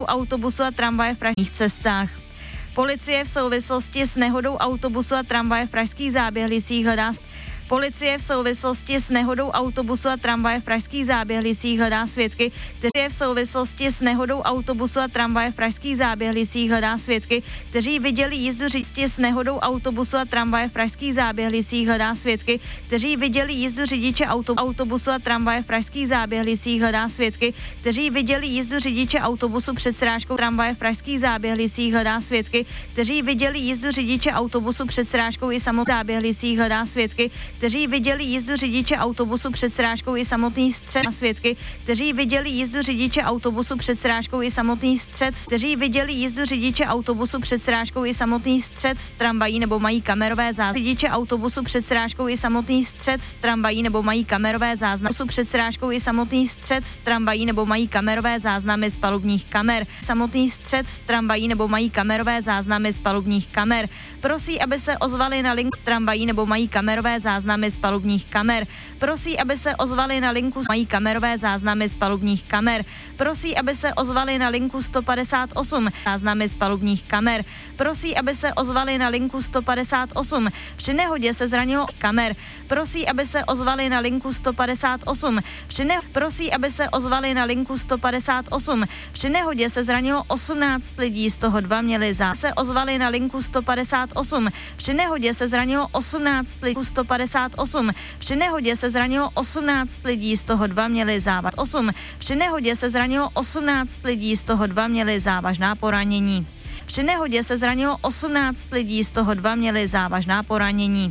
autobusu a tramvaje v pražských cestách. Policie v souvislosti s nehodou autobusu a tramvaje v pražských Záběhlicích hledá Policie v souvislosti s nehodou autobusu a tramvaje v pražských Záběhlicích hledá svědky, kteří v souvislosti s nehodou autobusu a tramvaje v pražských Záběhlicích hledá svědky, kteří viděli jízdu řidiče s nehodou autobusu a tramvaje v pražských Záběhlicích hledá svědky, kteří viděli jízdu řidiče autobusu a tramvaje v pražských Záběhlicích hledá svědky, kteří viděli jízdu řidiče autobusu před srážkou tramvaje v pražských Záběhlicích hledá svědky, kteří viděli jízdu řidiče autobusu před srážkou i samotných Záběhlicích hledá svědky, kteří viděli jízdu řidiče autobusu před srážkou i samotný střed a svědky, kteří viděli jízdu řidiče autobusu před srážkou i samotný střed, kteří viděli jízdu řidiče autobusu před srážkou i samotný střed s tramvají nebo mají kamerové záznamy. Řidiče autobusu před srážkou i samotný střed s tramvají nebo mají kamerové záznamy. Před srážkou i samotný střed s tramvají nebo mají kamerové záznamy z palubních kamer. Samotný střed s tramvají nebo mají kamerové záznamy z palubních kamer. Prosí, aby se ozvali na link s tramvají nebo mají kamerové záznamy z palubních kamer. Prosí, aby se ozvali na linku mají kamerové záznamy z palubních kamer. Prosí, aby se ozvali na linku 158 záznamy z palubních kamer. Prosí, aby se ozvali na linku 158. Při nehodě se zranilo kamer. Prosí, aby se ozvali na linku 158. Prosí, aby se ozvali na linku 158. Při nehodě se zranilo 18 lidí, z toho 2 měli se ozvali na linku 158. Při nehodě se zranilo 18 lidí, 158. Při nehodě se zranilo 18 lidí, z toho 2 měli Při nehodě se zranilo 18 lidí, z toho 2 měli závažná poranění. Při nehodě se zranilo 18 lidí, z toho 2 měli závažná poranění.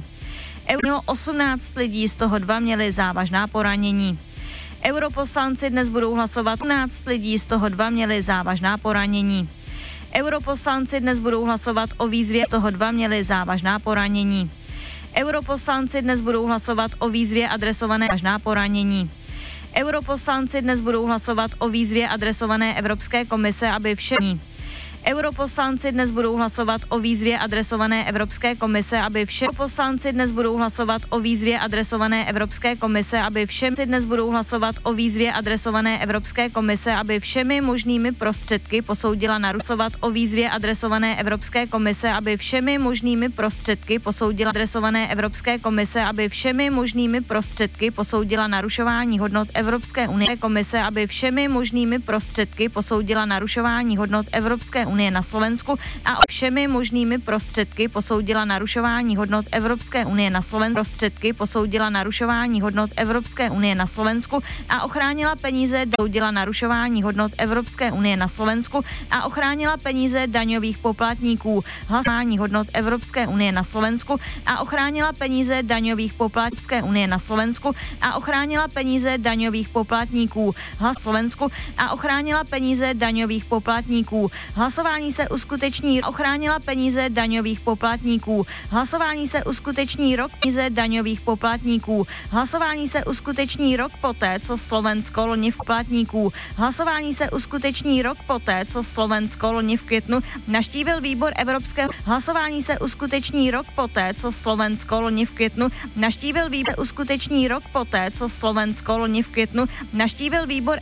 18 lidí, z toho 2 měli závažná poranění. Europoslanci dnes budou hlasovat 18 lidí, z toho 2 měli závažná poranění. Europoslanci dnes budou hlasovat o výzvě, z toho 2 měli závažná poranění. Europoslanci dnes budou hlasovat o výzvě adresované vážná poranění. Europoslanci dnes budou hlasovat o výzvě adresované Evropské komise, aby všechny. Europoslanci dnes budou hlasovat o výzvě adresované Evropské komise, aby všem poslanci dnes budou hlasovat o výzvě adresované Evropské komise, aby všem dnes budou hlasovat o výzvě adresované Evropské komise, aby všemi možnými prostředky posoudila narusovat o výzvě adresované Evropské komise, aby všemi možnými prostředky posoudila adresované Evropské komise, aby všemi možnými prostředky posoudila narušování hodnot Evropské unie komise, aby všemi možnými prostředky posoudila narušování hodnot Evropské unie na Slovensku a všemi možnými prostředky posoudila narušování hodnot Evropské unie na Slovensku. Prostředky posoudila narušování hodnot Evropské unie na Slovensku a ochránila peníze posoudila narušování hodnot Evropské unie na Slovensku a ochránila peníze daňových poplatníků. Hlasování hodnot Evropské unie na Slovensku a ochránila peníze daňových poplatníků unie na Slovensku a ochránila peníze daňových poplatníků. Hlas Slovensku a ochránila peníze daňových poplatníků. Hlasování se uskuteční ochránila peníze daňových poplatníků. Hlasování se uskuteční rok peníze daňových poplatníků. Hlasování se uskuteční rok poté, co Slovensko loni v poplatníků. Hlasování se uskuteční rok poté, co Slovensko loni v květnu navštívil výbor Evropského. Hlasování se uskuteční rok poté, co Slovensko loni v květnu navštívil výbor uskuteční rok poté, co Slovensko loni v květnu navštívil výbor